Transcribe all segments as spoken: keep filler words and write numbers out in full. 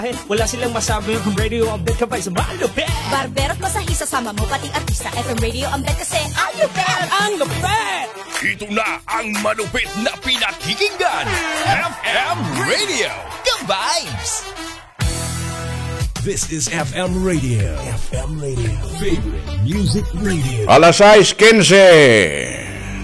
Wala silang masabi yung radio update ka pa sa malupit. Barber at masahista sama mo pati artista. F M Radio update kasi ang lupit! Ang lupit! Ito na ang malupit na pinakikinggan. F M Radio, the vibes! This is F M Radio. F M Radio. Favorite music radio. Alas sais quince.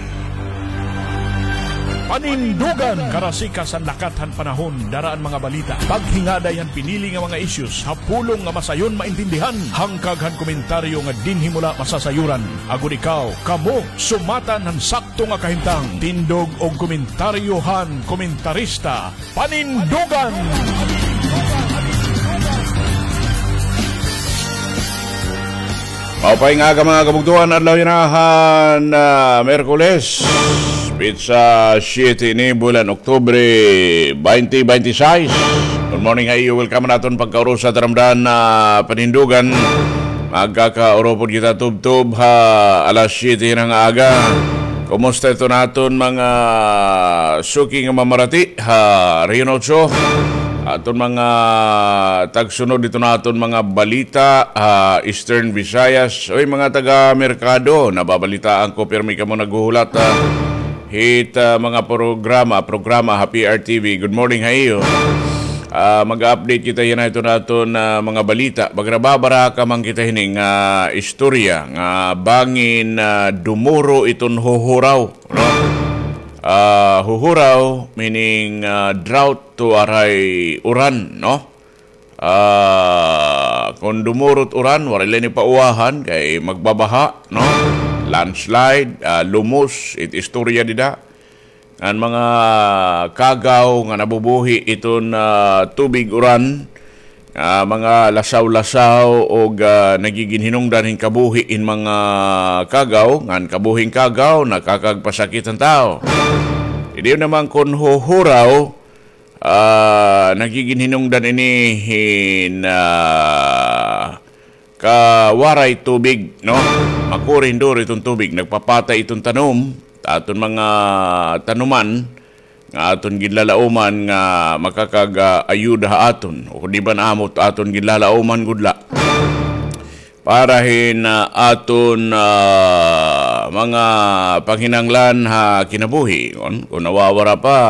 Panindugan karasika sa lakatan panahon daraan mga balita. Paghingaday ang pinili nga mga issues hapulong nga masayon maintindihan. Hangkaghan komentaryo nga dinhi mula masasayuran. Agud ikaw kamo sumatan han sakto nga kahimtang. Tindog og komentaryohan komentarista. Panindugan. Maupay nga ka mga kabugtuhan at lawinahan na uh, Merkules. Pizza City ni bulan Oktubre twenty twenty-six. Good morning, ay welcome natin pagkauro sa taramdan na uh, panindugan. Magkakauro po kita tub-tub ha alas siyete ng aga. Kumusta ito natin mga suki nga mamarati ha Rio Ocho. Aton mga tagsunod dito naton mga balita uh, Eastern Visayas. Oy mga taga-merkado, nababalitaan ko pero may kamo naghuhulat uh, hit uh, mga programa, programa Happy R T V. Good morning hayo. Uh, mag-update kita yan ito naton uh, mga balita. Bagrababara ka man kita hining uh, istorya nga bangin uh, dumuro iton huhuraw, no? Uh, huhuraw meaning uh, drought to aray uran, no? Uh, kung dumurot uran, wala ni pauwahan kay magbabaha, no? Landslide, uh, lumos, it istorya dida. Ang mga kagaw nga nabubuhi iton uh, tubig uran, uh, mga lasaw-lasaw o uh, nagiging hinungdan ng kabuhi in mga kagaw, ngan kabuhing kagaw, nakakagpasakit ang tao. Hindi naman kung huhuraw, uh, nagiging hinungdan inihin uh, kawaray tubig, no? Makurindor itong tubig, nagpapatay itong tanom, aton mga tanuman, nga aton ginlalauman nga makakag-ayuda aton, o di ba naamot aton ginlalauman gudla. Parahin uh, aton uh, mga panghinanglan ha kinabuhi. Kung, kung nawawara pa,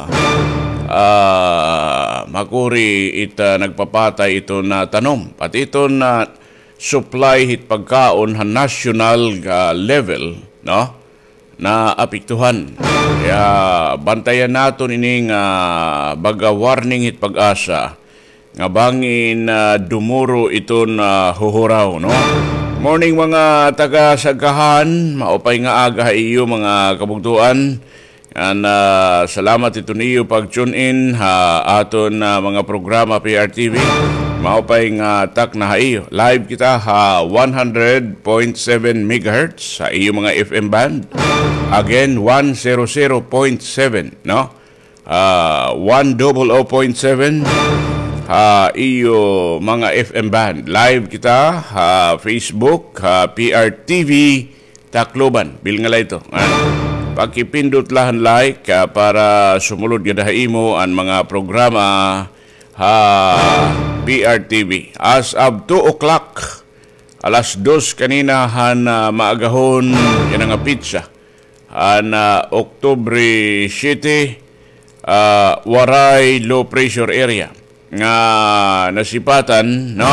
uh, makuri ita nagpapatay ito na tanom. Pati ito na supply hit pagkaon ha national uh, level, no? Na apektuhan. Kaya bantayan naton ining uh, baga warning hit pag-asa nga bangin uh, dumuro iton uh, huhuraw, no? Morning mga taga-Sagahan, maupay nga aga iyo mga kabugtuan. And uh, salamat ito niyo pag-tune in ha aton uh, mga programa P R T V. Maupay nga tak na iyo. Live kita ha one hundred point seven megahertz sa iyo mga F M band. Again, one hundred point seven, no? Uh, one hundred point seven ha iyo mga F M band. Live kita ha Facebook ha P R T V Tacloban. Bil nga ito. Pagkipindot lahan like ha, para sumulod gadaha imo ang mga programa ha P R T V. As of two o'clock, alas dos kanina han uh, maagahon yan nga pizza. Han uh, Oktubre siyete, uh, waray low pressure area nga nasipatan, no?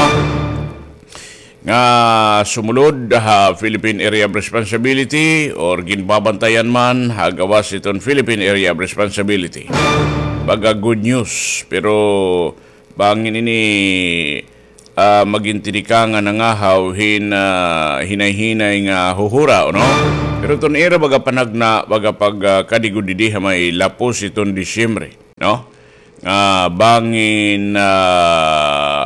Nga sumulod ha Philippine Area of Responsibility or ginbabantayan man hagawas iton Philippine Area of Responsibility. Baga good news, pero bangin ini uh, magintinika nga nangahaw hin uh, hinay-hinay nga huhura, no? Pero ton era baga panagna baga pag uh, kadigudidi ha may lapos iton Disyembre, no? Nga bangin uh,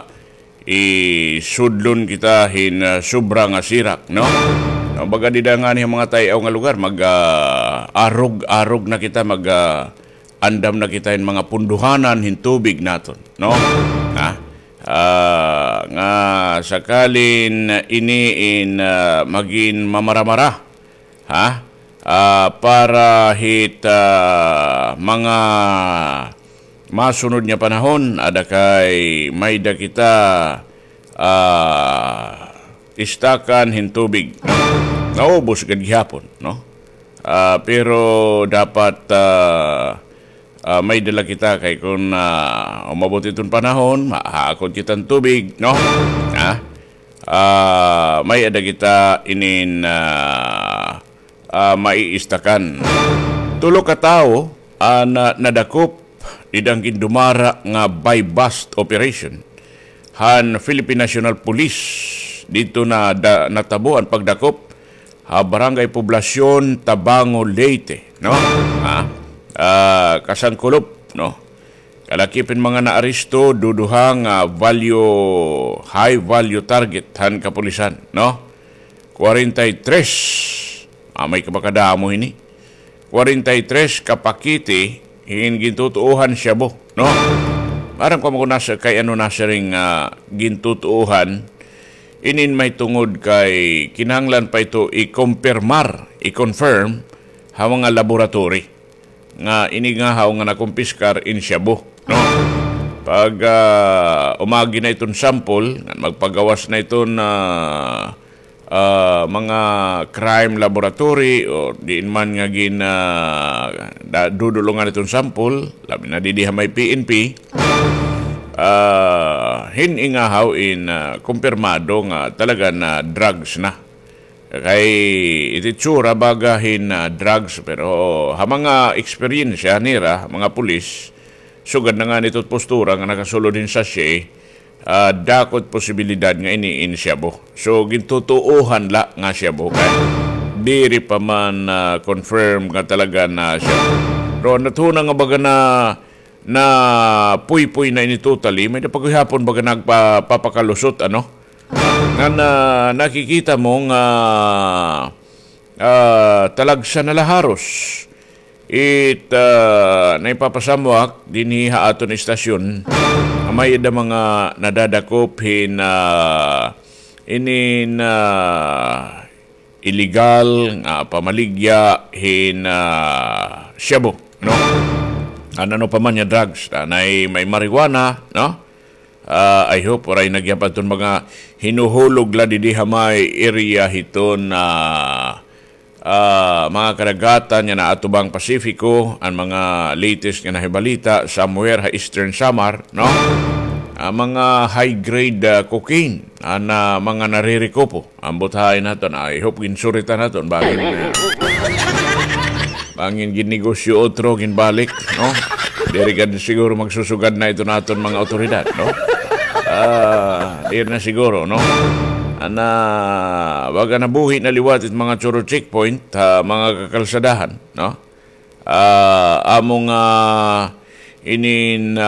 isudlon kita hin uh, sobra nga sirak, no? No baga didangan yung mga tayo nga lugar mag uh, arog-arog na kita mag uh, andam na kita yung mga punduhanan hin tubig naton, no? Ha? Uh, nga sakalin ini in uh, magin mamaramara, ha? Uh, para hit uh, mga masunod nga panahon ada kay may da kita uh, istakan hintubig, no? Naubos gad gihapon, no? Uh, pero dapat uh, uh, may dala kita kay kung uh, umabot itong panahon, mahaakot kitang tubig, no? Ha? Uh, may ada kita inin uh, uh, maiistakan. Tulo ka tao uh, na nadakop idang gindumara nga by bust operation han Philippine National Police dito na da, natabo ang pagdakop ha barangay poblasyon Tabango, Leyte, no? Ha? Uh, kasangkulop, no? Kalakipin mga naaresto duduhang uh, value high value target han kapulisan, no? forty-three ah, may kabakadamo ini. forty-three kapakiti hin gintutuuhan siya bo, no? Parang kung ako nasa kay ano nasa ring uh, gintutuuhan, inin may tungod kay kinahanglan pa ito i-confirmar, i-confirm ha mga laboratory nga ini nga haw nga nakumpiskar in siya bo, no? Pag uh, umagi na itong sample, magpagawas na itong uh, uh, mga crime laboratory o diin man nga gin uh, dudulungan itong sample, labi na didiha may P N P, uh, hiningahaw in uh, kumpirmado nga talaga na drugs na. Kay ititsura bagahin na uh, drugs pero ha mga experience nira, mga pulis, sugad na nga nito't postura nga nakasulod din sa siya, uh, dakot posibilidad nga iniin siya bo. So gintutuuhan la nga siya bo. Kay diri pa man uh, confirm nga talaga na siya. Pero natuna nga baga na na puy-puy na ini totally, may napaghihapon baga nagpapakalusot, ano? Nga na nakikita mong uh, uh, talagsa na laharos. It uh, naipapasamwak dinhi aton istasyon. May da mga nadadakop hin uh, inin uh, illegal nga pamaligya hin uh, shabu, no? Ano pa man yung drugs, nay may marijuana, no? Uh, I hope oray nagyapad ton mga hinuhulog la di may area hiton na uh, uh, mga karagatan na atubang Pasifiko, ang mga latest nga nahibalita somewhere ha Eastern Samar, no? Uh, mga high-grade uh, cocaine ang uh, mga naririkopo. Ang butahin naton, I hope ginsuritan naton bagin uh, bangin ginegosyo otro ginbalik, no? Diri ka siguro magsusugad na ito naton mga otoridad, no? Ah, uh, diri na siguro, no? Ana, baga nabuhi na liwat it mga choro checkpoint, uh, mga kakalsadahan, no? Ah, uh, among uh, inin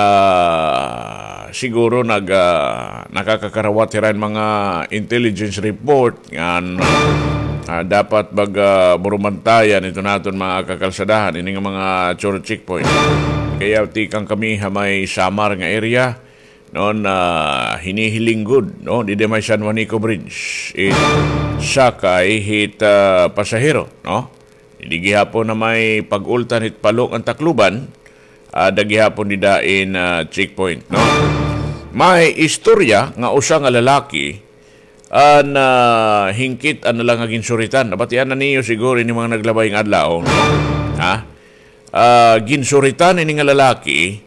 uh, siguro nag uh, nakakakarawatiran mga intelligence report nga uh, dapat baga burumantayan ito naton mga kakalsadahan ini nga mga choro checkpoint. Kaya tikang kami hamay Samar nga area noon uh, hinihiling good, no? Di may San Juanico Bridge it sakay hit uh, pasahero, no? Hindi gihapon na may pag-ultan hit palok ang Tacloban, uh, dagihapon di dain uh, checkpoint, no? May istorya nga usa nga lalaki an uh, hingkit an lang aging suritan. Nabatian na niyo siguro ini mga naglabay ng adlaw, no? Ha? Uh, ginsuritan ini nga lalaki,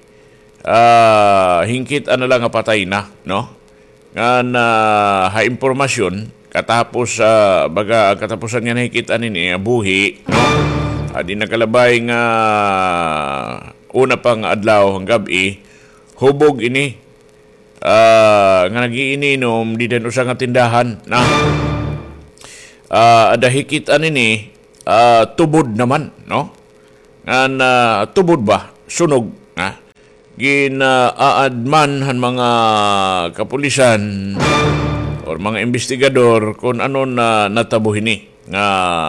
uh, hingkit ano lang nga patay na, no? Nga na ha impormasyon katapos uh, baga katapusan nga nahikitan ini buhi, no? Uh, di nakalabay nga una pang adlaw hang gabi hubog ini uh, nga nagiininom di den usa nga tindahan na uh, ada hikitan ini uh, tubod naman, no? Nga uh, tubod ba? Sunog. Ha? Gina-aadman han mga kapulisan or mga investigador kung ano na natabuhin ni nga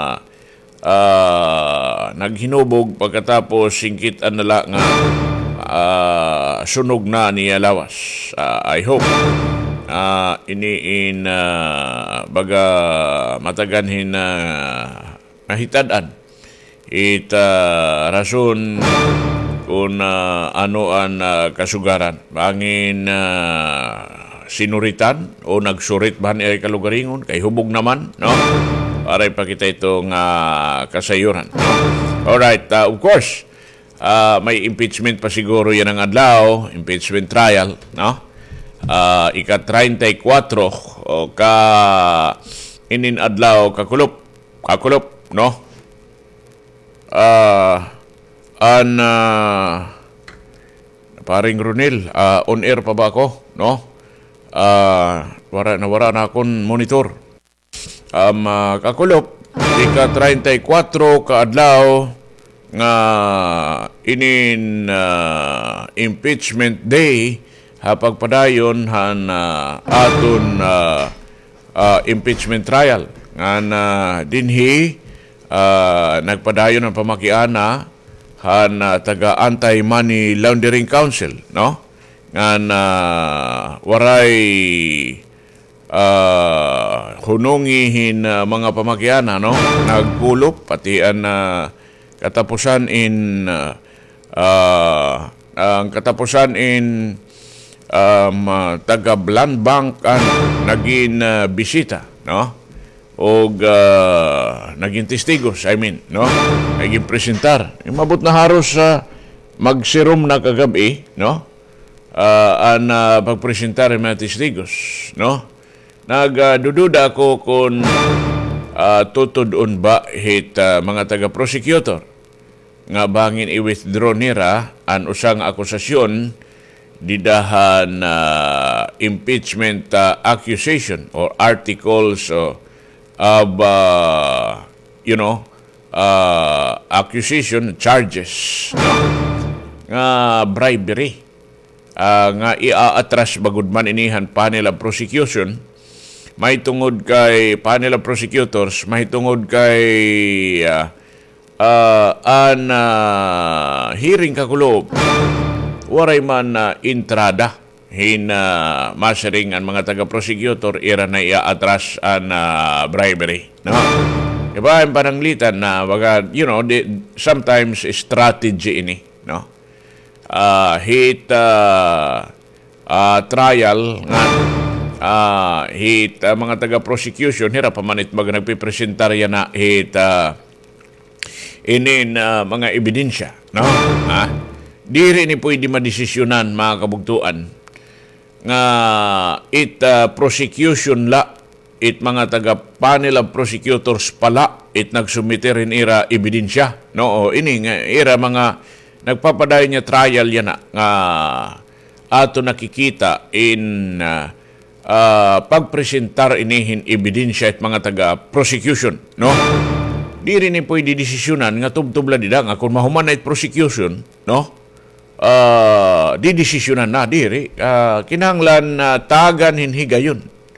uh, naghinubog pagkatapos singkitan nala nga uh, sunog na niya lawas. Uh, I hope uh, iniin uh, baga mataganhin na uh, mahitadaan it uh, rason kung uh, ano ang uh, kasugaran. Bangin uh, sinuritan o nagsurit ba ni kalugaringon kay hubog naman, no? Para ipakita itong uh, kasayuran. No? Alright, uh, of course, uh, may impeachment pa siguro yan ang adlaw, impeachment trial, no? Uh, ika-thirty-four o ka inin adlaw kakulop, kakulop, no? Uh, an uh, paring Ronel, uh, on air pa ba ako, no? Uh, wara na wara na akong monitor. Um, uh, kakulop, ika-thirty-four ka adlaw nga inin uh, impeachment day hapagpadayon han uh, aton uh, uh, impeachment trial nga uh, dinhi uh, nagpadayon ang pamakiana han uh, taga Anti-Money Laundering Council, no? Nga uh, waray uh, hunungihin uh, mga pamakiana, no? Nagkulop pati ang uh, katapusan in uh, uh, ang katapusan in um, uh, taga Land Bank ang naging uh, bisita, no? O uh, naging testigos, I mean, no? Naging presentar. Yung mabot na haros sa uh, magsirum na kagabi, no? Uh, ang uh, pagpresentar ng mga testigos, no? Nagdududa uh, ako kung uh, tutudon ba hit uh, mga taga-prosecutor nga bangin i-withdraw nira ang usang akusasyon didahan uh, impeachment uh, accusation or articles uh, of uh, you know uh, accusation charges, no? Nga bribery uh, nga i-atras bagud man inihan panel of prosecution, may tungod kay panel of prosecutors, may tungod kay uh, uh, an uh, hearing kakulob waray man uh, intrada hin uh, masering ang mga taga-prosecutor ira na i-atras an uh, bribery, no? Diba ang pananglitan na baga, you know, di, sometimes strategy ini, no? Uh, hit uh, uh, trial nga uh, hit uh, mga taga-prosecution hira pamanit mag nagpipresentar yan na hit uh, inin uh, mga ebidensya, no? Ha? Diri ni pwede madesisyonan mga kabugtuan nga it uh, prosecution la it mga taga panel of prosecutors pala it nagsumite rin ira ebidensya, no? O ini nga ira mga nagpapadayon niya trial yan na nga ato nakikita in uh, uh, pagpresentar inihin ebidensya it mga taga prosecution, no? Diri ni pwede desisyonan nga tubtubla dida nga kung mahuman na it prosecution, no? Uh, di desisyonan na diri uh, kinahanglan uh, tagan hinhigayon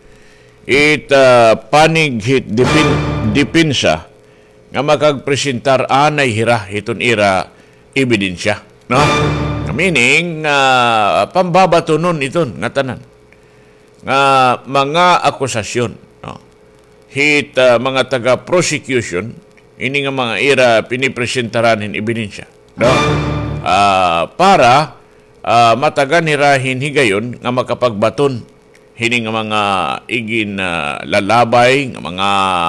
it uh, panig hit dipin dipinsa nga makagpresentar anay hira iton ira ebidensya, no? Meaning uh, pambabato nun iton nga tanan nga mga akusasyon, no? Hit uh, mga taga prosecution ini nga mga ira pinipresentaran hin ebidensya, no? Uh, para uh, matagan hirahin higayon nga makapagbaton hini nga mga igin uh, lalabay nga mga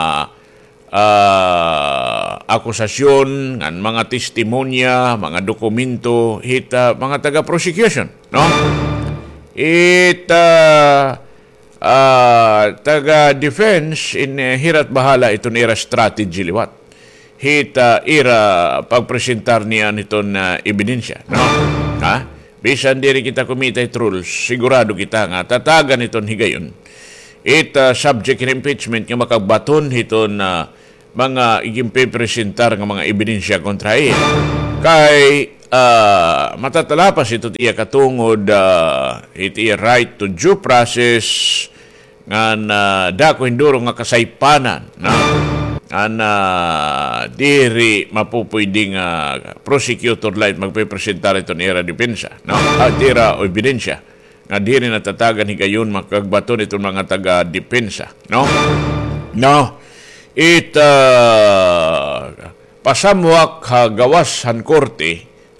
uh, akusasyon nga mga testimonya, mga dokumento hit uh, mga taga-prosecution, no? It uh, uh, taga-defense in uh, hirat bahala iton ira strategy liwat hit uh, ira pagpresentar niya niton na uh, ebidensya, no? Ha? Bisan diri kita kumita it rules, sigurado kita nga tatagan iton higayon it uh, subject in impeachment nga makagbaton hiton uh, mga igimpepresentar nga mga ebidensya kontra iya kay uh, matatalapas ito iya katungod uh, it iya right to due process nga uh, dako hinduro nga kasaypanan, no? Ana diri mapupwedeng uh, prosecutor light magpepresentar ito ni era depensa, no? At dira o ebidensya nga diri natatagan higayon makagbaton itong mga taga-depensa, no? No, it uh, pasamwak ha gawas han korte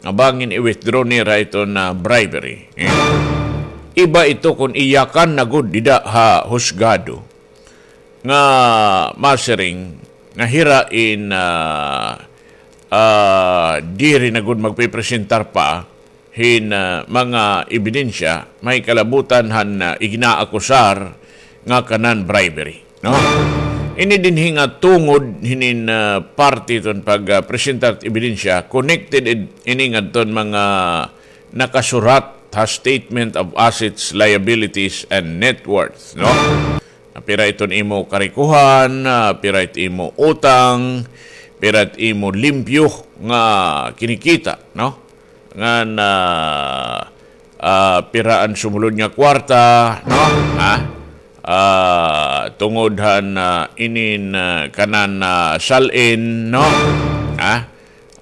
abangin i-withdraw nira ito na bribery. Eh? Iba ito kung iyakan na gud dida ha husgado nga masering nga hirain uh, uh, diri na gud magpipresentar pa hin uh, mga ebidensya may kalabutan han uh, iginaakusar nga kanan bribery, no? Ini din hinga tungod hinin uh, party ton pag uh, presentar ebidensya connected ini nga ton mga nakasurat ha statement of assets, liabilities, and net worth, no? Pira iton imo karikuhan, pira ito imo utang, pira ito imo limpyo nga kinikita, no? Nga na uh, piraan sumulod nga kwarta, no? Ha? Uh, tungodhan uh, inin uh, kanan uh, salin, no? Ha?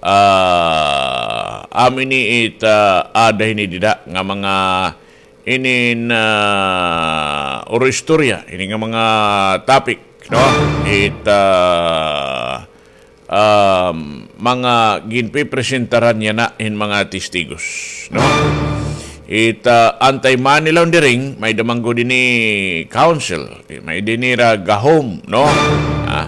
Uh, amin ni it uh, ada ini dida nga mga inin uh, oro istorya ini nga mga topic, no? It uh, um, mga ginpipresentaran niya na in mga testigos, no? It uh, anti-money laundering may damanggo din ni council, may dinira gahom, no? Ah,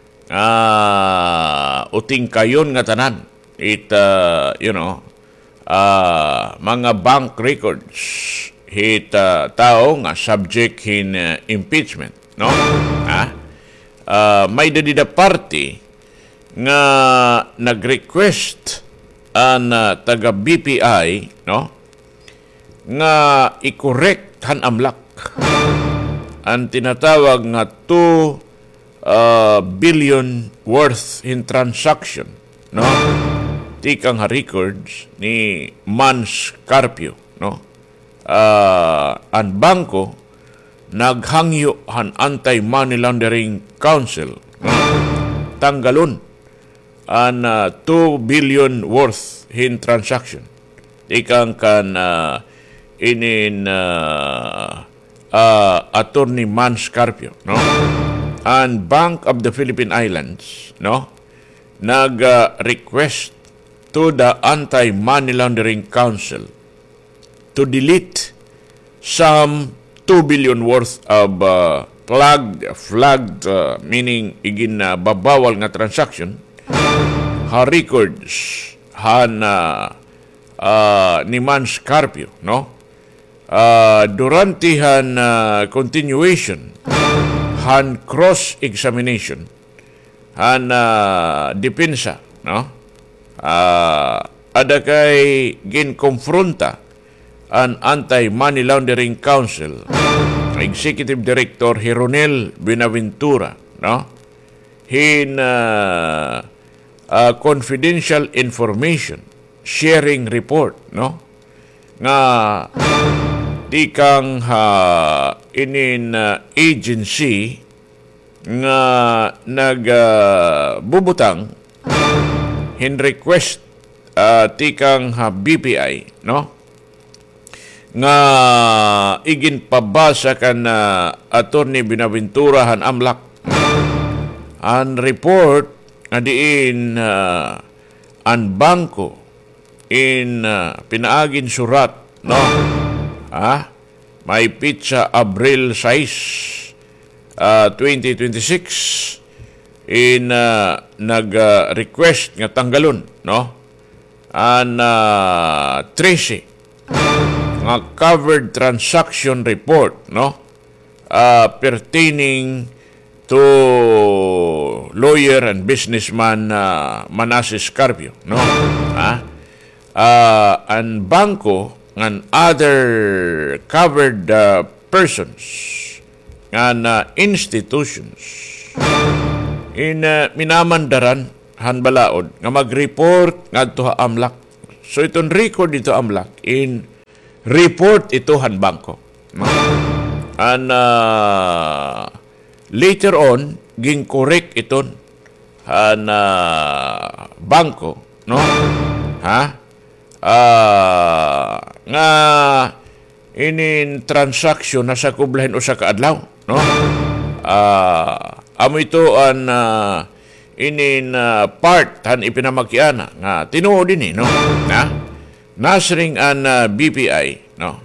uh, uting kayon nga tanan it uh, you know uh, mga bank records hit uh, tao nga subject in uh, impeachment, no? Ah, uh, may dadida party nga nag-request an uh, taga B P I, no, nga i-correct han amlak ang tinatawag nga two Uh, billion worth in transaction, no? Tikang ha records ni Mans Carpio, no? Uh, ang bangko naghangyo han Anti-Money Laundering Council, no? Tanggalon an uh, two billion worth in transaction. Tikang kan uh, inin uh, uh, Attorney Mans Carpio, no? And Bank of the Philippine Islands, no, nag-request uh, to the Anti-Money Laundering Council to delete some two billion worth of uh, flagged, flagged uh, meaning igin uh, babawal nga transaction ha records han uh, uh, ni Mans Carpio, no? Uh, durante han uh, continuation han cross-examination, han uh, depensa, no? Uh, ada kay ginkonfronta an Anti-Money Laundering Council, Executive Director Hironel Buenaventura, no? Hin uh, uh, confidential information sharing report, no? Nga tikang ha inin uh, agency nga nagbubutang uh, hin request uh, tikang ha B P I, no, nga igin pabasa kan uh, Attorney Buenaventura han amlak an report nga diin uh, an bangko in uh, pinaagin surat, no? Ah, may pitsa Abril six, uh, twenty twenty-six in uh, nag-request uh, nga tanggalon, no? An uh, Tracy nga covered transaction report, no? Uh, pertaining to lawyer and businessman uh, Manasseh Carpio, no? Ah, uh, an bangko ngan other covered uh, persons ngan uh, institutions in uh, minamandaran han balaod nga mag-report ngadto ha amlak. So itong record dito amlak in report ito han bangko, no? And uh, later on ging correct iton han uh, bangko, no? Ha? Uh, nga inin transaksyon na sa kublahin o sa kaadlaw, no? Uh, amo ito an uh, inin uh, part han ipinamakiana nga tinuod din, no? Ha? nasring an uh, B P I, no,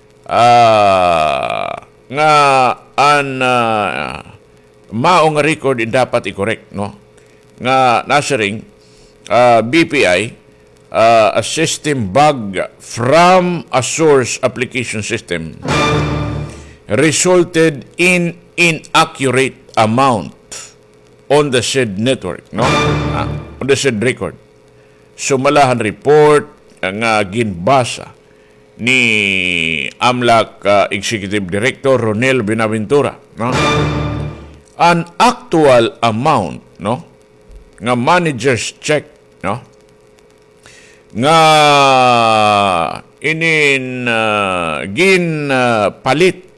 uh, nga an uh, maong record dapat i-correct, no, nga nasring uh, B P I uh, a system bug from a source application system resulted in inaccurate amount on the said network, no? Ah, on the said record. Sumalahan report nga ginbasa ni AMLAC uh, Executive Director Ronel Binaventura, no? An actual amount, no, nga managers check, no, nga inin uh, gin uh, palit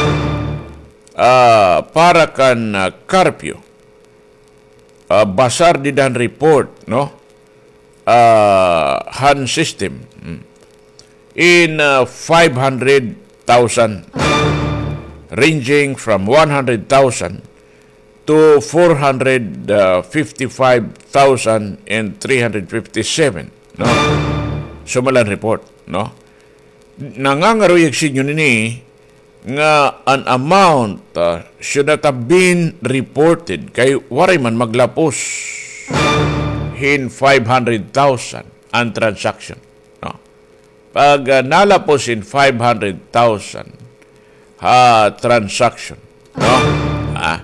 uh, para kan uh, karpyo. Uh, basar di dan report, no, uh, han system in uh, five hundred thousand, ranging from one hundred thousand to four hundred fifty-five thousand and three hundred fifty-seven, no, sumalan report, no. Nangangaruyag sinyo nini nga an amount uh, should not have been reported kay waray man maglapos in five hundred thousand ang transaction, no. Pag uh, nalapos in five hundred thousand ha transaction, no, ah,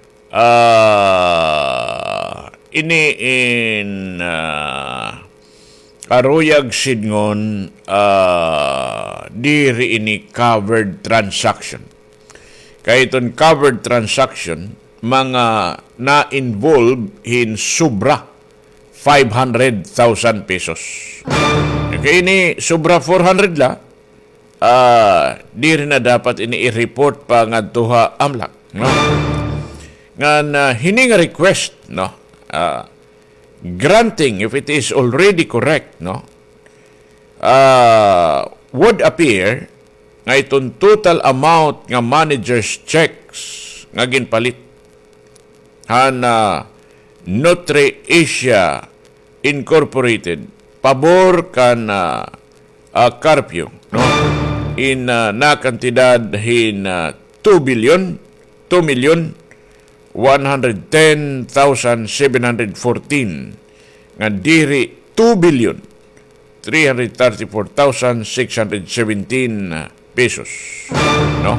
uh, ini in uh, karuyag sidngon uh, diri ini covered transaction. Kaya itong covered transaction, mga na-involve in sobra five hundred thousand pesos. Kaya ini sobra four hundred la, uh, diri na dapat ini i-report pa nga tuha AMLAC, no? Nga na hining request, no, uh, granting if it is already correct, no, uh, would appear nga itong total amount nga managers checks nga ginpalit han uh, Notre Asia Incorporated pabor kan uh, uh, Carpio, no, in uh, na kantidad hin uh, two billion two million one hundred ten thousand seven hundred fourteen nga diri two billion three hundred thirty-four thousand six hundred seventeen pesos, no.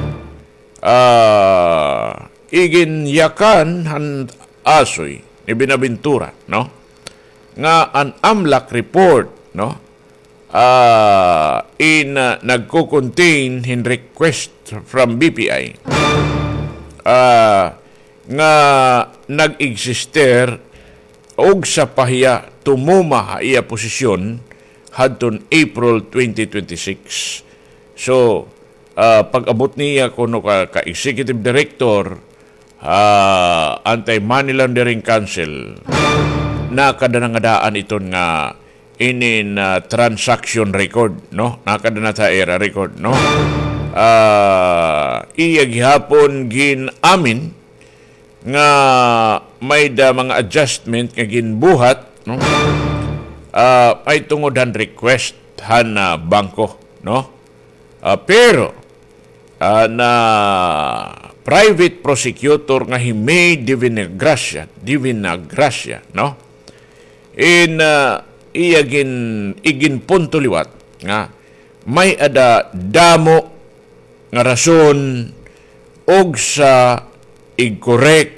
Uh, iginyakan han asoy ni Binaventura, no, nga an AMLAC report, no, uh, in uh, nagko-contain hin request from B P I uh, nga nag-exister og sa pahiya tumuma iya posisyon hadton April twenty twenty-six. So uh, pag-abot niya kuno ka, ka Executive Director uh, Anti-Money Laundering Council nakadanangadaan iton nga inin uh, transaction record, no, nakadanata era record, no. Uh, iya gihapon gin amin nga may da mga adjustment nga ginbuhat, no, uh, ay tungod han request han uh, bangko, no, uh, pero uh, na private prosecutor nga Himay Divina Gracia Divina Gracia, no, in uh, iya gin igin punto liwat nga may ada damo nga rason og sa incorrect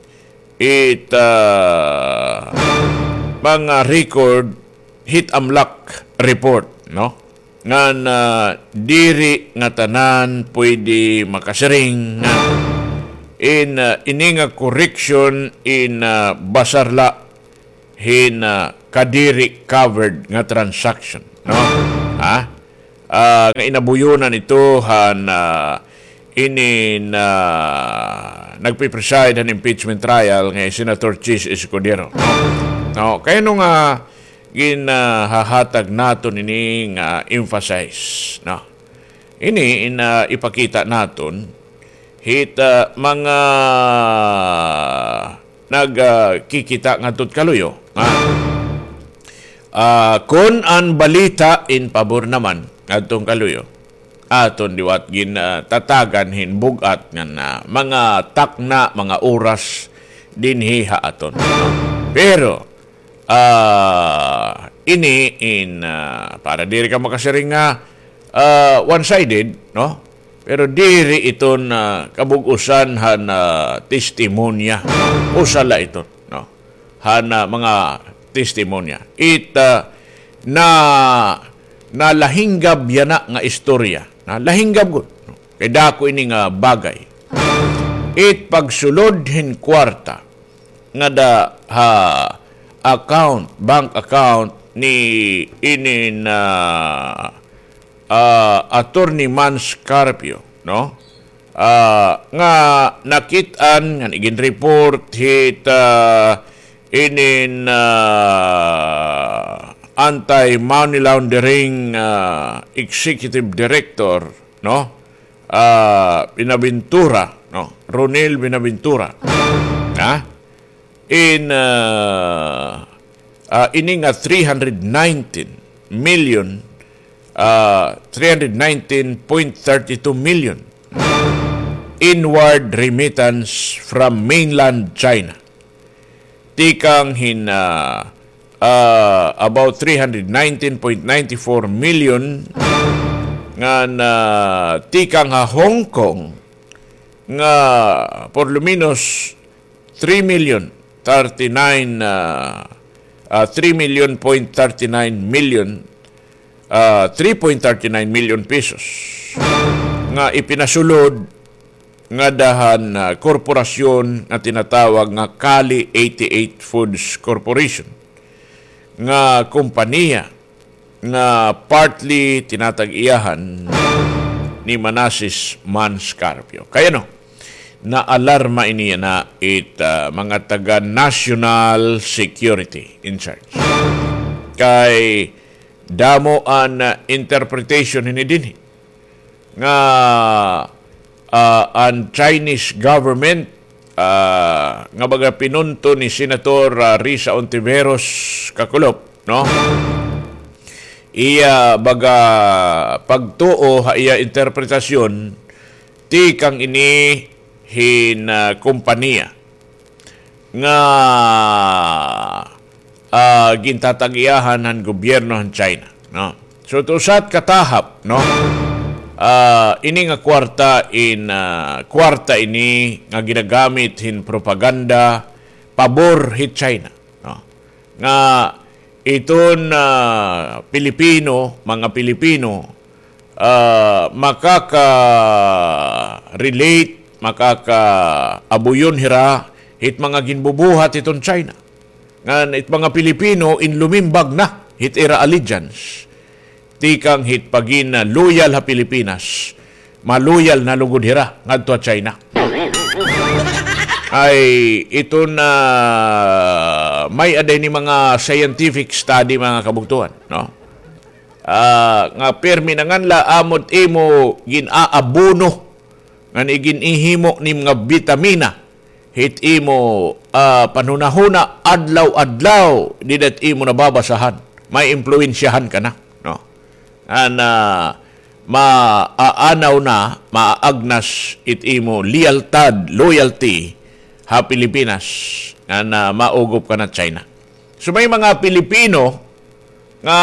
it uh, mga record hit AMLAC report, no, nga na diri nga tanan pwede makasiring nga in uh, ininga correction in uh, basarla hin uh, kadiri covered nga transaction, no, ha uh, nga inabuyunan ito han uh, inin uh, nagpipreside ang impeachment trial ng Senator Chis Escudero. No, kaya nung uh, ginahahatag naton ini nga emphasize, no, ini in uh, ipakita naton hit uh, mga nagkikita uh, nga tut kaluyo, ha? uh, kun ang balita in pabor naman adtong kaluyo, aton diwat gin uh, tatagan hinbugat nga na mga takna, mga oras dinhiha aton. Pero uh, ini in uh, para diri ka makasiring nga uh, one-sided, no? Pero diri iton uh, kabug-usan han uh, testimonya. Usala ito, no? Han uh, mga testimonya. It uh, na nalahinggab yana nga istorya. Nalahinggab gud. No? Kay dako ini nga bagay. It pagsulod hin kwarta nga da ha account, bank account ni inin uh, uh, Attorney Mans Carpio, no? Uh, nga nakitaan nga igin report hit uh, inin uh, anti-money laundering uh, executive director, no? Uh, Binaventura, no? Ronel Binaventura. Ha? In uh, uh, ini nga three hundred nineteen million uh, three hundred nineteen point three two million inward remittance from mainland China. Tikang hin uh, uh, about three hundred nineteen point nine four million nga na tikang ha Hong Kong nga por lo menos three million thirty-nine uh, uh, three million point thirty-nine million uh, three point thirty-nine million pesos nga ipinasulod nga dahan uh, korporasyon nga tinatawag nga Cali eighty-eight Foods Corporation nga kompanya nga partly tinatag-iyahan ni Manasseh Mans Carpio. Kaya no, na alarma ini na it uh, mga taga National Security in charge. Kay damo an uh, interpretation ini din nga uh, ang Chinese government uh, nga baga pinunto ni Senator uh, Risa Ontiveros Kakulop, no? Iya baga pagtuo ha iya interpretasyon ti kang ini hin uh, kompanya nga uh, gintatag-iyahan ng gobyerno ng China, no? So to sat katahap, no? Uh, ini nga kwarta in uh, kwarta ini nga ginagamit hin propaganda pabor hit China, no? Nga iton uh, Pilipino, mga Pilipino uh, makaka-relate, makaka-abuyon hira hit mga ginbubuhat iton China. Nga it mga Pilipino in lumimbag na hit era allegiance. Tikang hit pagin na loyal ha Pilipinas, maluyal na lugod hira ngadto China. Ay ito na may aday ni mga scientific study mga kabugtuan, no? Uh, nga permi na nganla amot imo ginaabono nga igin-ihimo ni mga vitamina hit imo uh, panunahuna adlaw-adlaw didat imo nababasahan, may impluwensyahan ka na, no? Ana maaanaw na maaagnas it imo lealtad, loyalty ha Pilipinas nga na maugop ka na China. So may mga Pilipino nga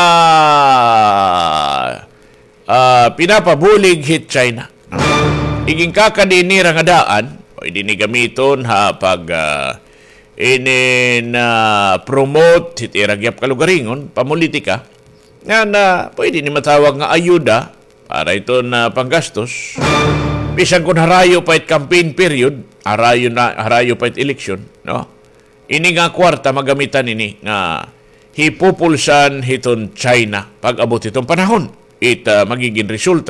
uh, pinapabulig hit China. Iging kakadinira nga daan, pwede ni gamiton ha pag uh, inin uh, promote hit iragyap kalugaringon, pamulitika, nga na pwede ni matawag nga ayuda para ito na panggastos. Bisan kung harayo pa it campaign period, harayo na harayo pa it election, no? Ini nga kwarta magamitan ini nga hipupulsan hiton China pag abot itong panahon. It uh, magiging resulta